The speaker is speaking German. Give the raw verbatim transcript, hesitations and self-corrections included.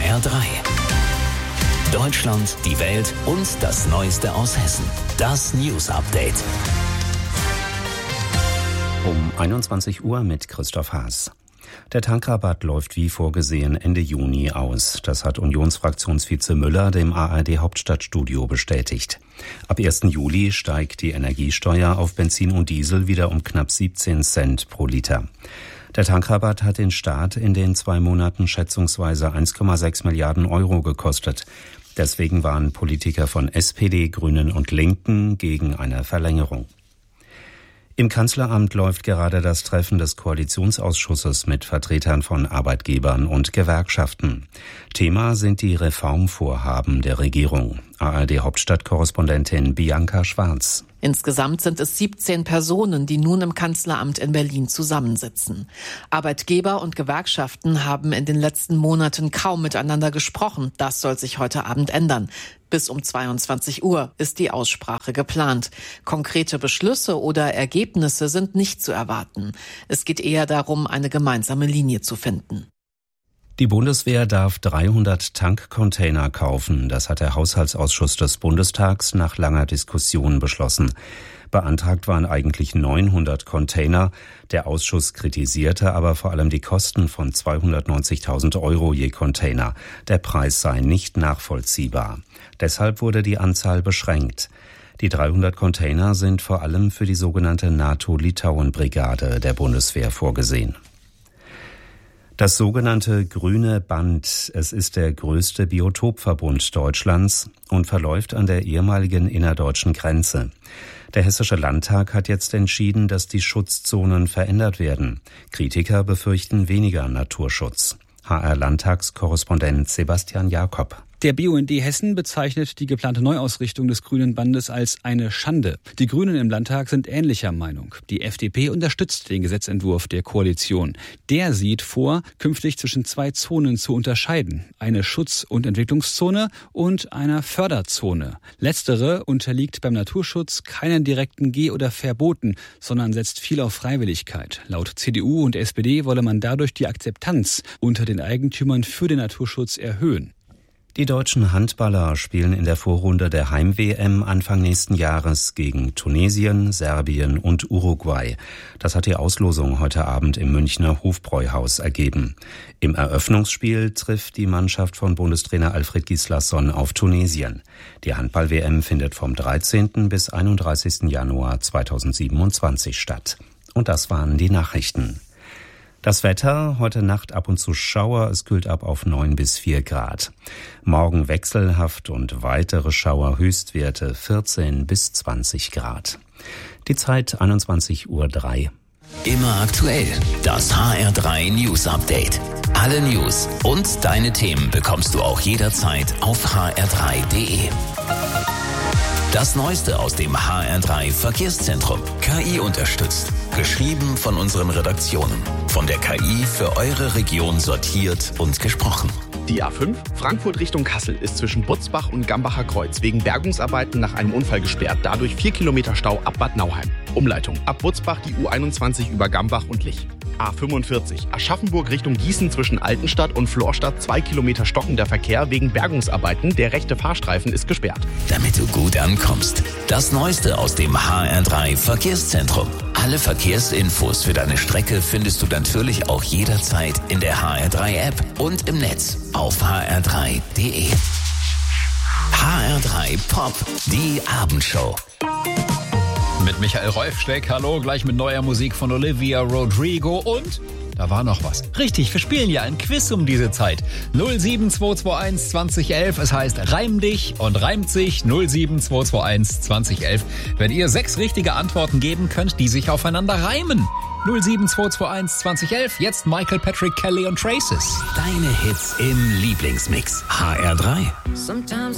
R drei. Deutschland, die Welt und das Neueste aus Hessen. Das News Update. Um einundzwanzig Uhr mit Christoph Haas. Der Tankrabatt läuft wie vorgesehen Ende Juni aus. Das hat Unionsfraktionsvize Müller dem A R D-Hauptstadtstudio bestätigt. Ab ersten Juli steigt die Energiesteuer auf Benzin und Diesel wieder um knapp siebzehn Cent pro Liter. Der Tankrabatt hat den Staat in den zwei Monaten schätzungsweise eins Komma sechs Milliarden Euro gekostet. Deswegen waren Politiker von S P D, Grünen und Linken gegen eine Verlängerung. Im Kanzleramt läuft gerade das Treffen des Koalitionsausschusses mit Vertretern von Arbeitgebern und Gewerkschaften. Thema sind die Reformvorhaben der Regierung. A R D-Hauptstadtkorrespondentin Bianca Schwarz. Insgesamt sind es siebzehn Personen, die nun im Kanzleramt in Berlin zusammensitzen. Arbeitgeber und Gewerkschaften haben in den letzten Monaten kaum miteinander gesprochen. Das soll sich heute Abend ändern. Bis um zweiundzwanzig Uhr ist die Aussprache geplant. Konkrete Beschlüsse oder Ergebnisse sind nicht zu erwarten. Es geht eher darum, eine gemeinsame Linie zu finden. Die Bundeswehr darf dreihundert Tankcontainer kaufen. Das hat der Haushaltsausschuss des Bundestags nach langer Diskussion beschlossen. Beantragt waren eigentlich neunhundert Container. Der Ausschuss kritisierte aber vor allem die Kosten von zweihundertneunzigtausend Euro je Container. Der Preis sei nicht nachvollziehbar. Deshalb wurde die Anzahl beschränkt. Die dreihundert Container sind vor allem für die sogenannte NATO-Litauen-Brigade der Bundeswehr vorgesehen. Das sogenannte Grüne Band, es ist der größte Biotopverbund Deutschlands und verläuft an der ehemaligen innerdeutschen Grenze. Der Hessische Landtag hat jetzt entschieden, dass die Schutzzonen verändert werden. Kritiker befürchten weniger Naturschutz. H R-Landtagskorrespondent Sebastian Jakob. Der B U N D Hessen bezeichnet die geplante Neuausrichtung des Grünen Bandes als eine Schande. Die Grünen im Landtag sind ähnlicher Meinung. Die F D P unterstützt den Gesetzentwurf der Koalition. Der sieht vor, künftig zwischen zwei Zonen zu unterscheiden. Eine Schutz- und Entwicklungszone und einer Förderzone. Letztere unterliegt beim Naturschutz keinen direkten Geh- oder Verboten, sondern setzt viel auf Freiwilligkeit. Laut C D U und S P D wolle man dadurch die Akzeptanz unter den Eigentümern für den Naturschutz erhöhen. Die deutschen Handballer spielen in der Vorrunde der Heim-W M Anfang nächsten Jahres gegen Tunesien, Serbien und Uruguay. Das hat die Auslosung heute Abend im Münchner Hofbräuhaus ergeben. Im Eröffnungsspiel trifft die Mannschaft von Bundestrainer Alfred Gislason auf Tunesien. Die Handball-W M findet vom dreizehnten bis einunddreißigsten Januar zweitausendsiebenundzwanzig statt. Und das waren die Nachrichten. Das Wetter, heute Nacht ab und zu Schauer, es kühlt ab auf neun bis vier Grad. Morgen wechselhaft und weitere Schauer, Höchstwerte vierzehn bis zwanzig Grad. Die Zeit einundzwanzig Uhr drei. Immer aktuell, das H R drei News Update. Alle News und deine Themen bekommst du auch jederzeit auf h r drei punkt d e. Das Neueste aus dem H R drei Verkehrszentrum. K I unterstützt. Geschrieben von unseren Redaktionen. Von der K I für eure Region sortiert und gesprochen. Die A fünf Frankfurt Richtung Kassel ist zwischen Butzbach und Gambacher Kreuz wegen Bergungsarbeiten nach einem Unfall gesperrt. Dadurch vier Kilometer Stau ab Bad Nauheim. Umleitung ab Butzbach die U einundzwanzig über Gambach und Lich. A fünfundvierzig Aschaffenburg Richtung Gießen zwischen Altenstadt und Florstadt zwei Kilometer stockender Verkehr wegen Bergungsarbeiten. Der rechte Fahrstreifen ist gesperrt. Damit du gut ankommst. Das Neueste aus dem H R drei Verkehrszentrum. Alle Verkehrsinfos für deine Strecke findest du natürlich auch jederzeit in der H R drei App und im Netz auf h r drei punkt d e. H R drei Pop, die Abendshow. Mit Michael Rolfsteck, hallo, gleich mit neuer Musik von Olivia Rodrigo und da war noch was. Richtig, wir spielen ja ein Quiz um diese Zeit. null sieben zwei zwei eins zwanzig elf, es heißt Reim dich und reimt sich null sieben zwei zwei eins zwanzig elf. Wenn ihr sechs richtige Antworten geben könnt, die sich aufeinander reimen. null sieben zwei zwei eins zwanzig elf, jetzt Michael, Patrick, Kelly und Traces. Deine Hits im Lieblingsmix. H R drei. Sometimes